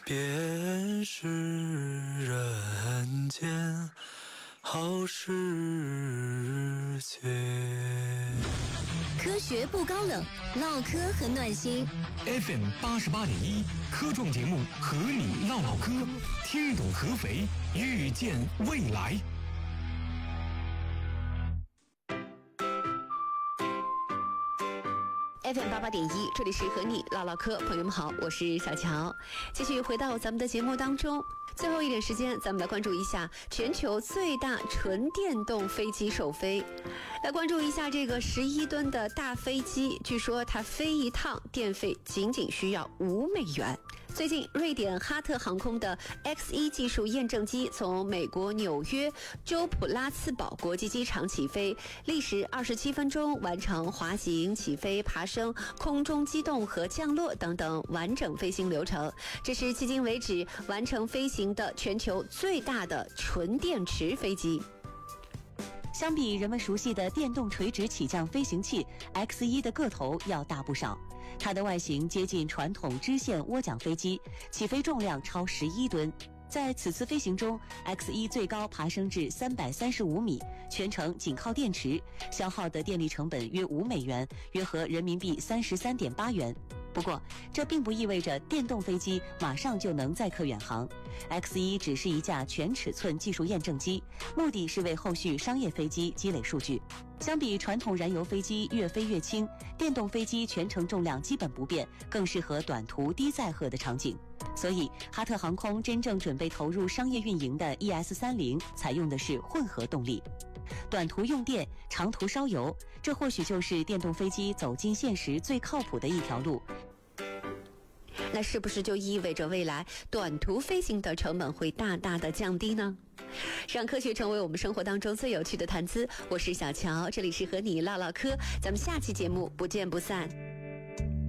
便是人间好世界。 科学不高冷，唠嗑很暖心。 FM 88.1科创节目和你唠唠嗑，听懂合肥，遇见未来。 FM 88.1，这里是和你唠唠嗑，朋友们好，我是小乔，继续回到咱们的节目当中。最后一点时间，咱们来关注一下全球最大纯电动飞机首飞。来关注一下这个11吨的大飞机，据说它飞一趟电费仅需要5美元。最近，瑞典哈特航空的 X1 技术验证机从美国纽约州普拉茨堡国际机场起飞，历时27分钟，完成滑行、起飞、爬升、空中机动和降落等等完整飞行流程。这是迄今为止完成飞行的全球最大的纯电池飞机。 相比人们熟悉的电动垂直起降飞行器 X1 的个头要大不少，它的外形接近传统支线涡桨飞机，起飞重量超11吨。在此次飞行中， X1 最高爬升至335米，全程仅靠电池，消耗的电力成本约5美元，约合人民币33.8元。不过，这并不意味着电动飞机马上就能载客远航。X1 只是一架全尺寸技术验证机，目的是为后续商业飞机积累数据。相比传统燃油飞机越飞越轻，电动飞机全程重量基本不变，更适合短途低载荷的场景。所以，哈特航空真正准备投入商业运营的 ES30 采用的是混合动力。短途用电，长途烧油，这或许就是电动飞机走进现实最靠谱的一条路。 那是不是就意味着未来短途飞行的成本会大大的降低呢？让科学成为我们生活当中最有趣的谈资。我是小乔，这里是和你唠唠嗑，咱们下期节目不见不散。